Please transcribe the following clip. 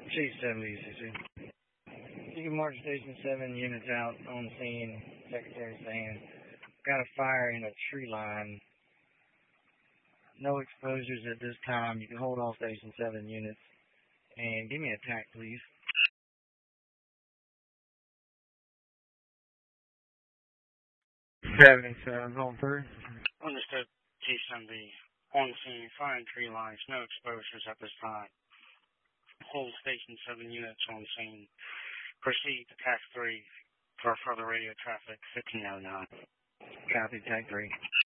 Chief 70, you can mark Station 7 units out on scene. Secretary saying, got a fire in a tree line. No exposures at this time. You can hold off Station 7 units. And give me a TAC, please. 77, hold through. Understood, Chief 70. On scene, fire and tree lines, no exposures at this time. Hold Station 7 units on scene. Proceed to TAC 3 for further radio traffic, 1509. Copy, TAC 3.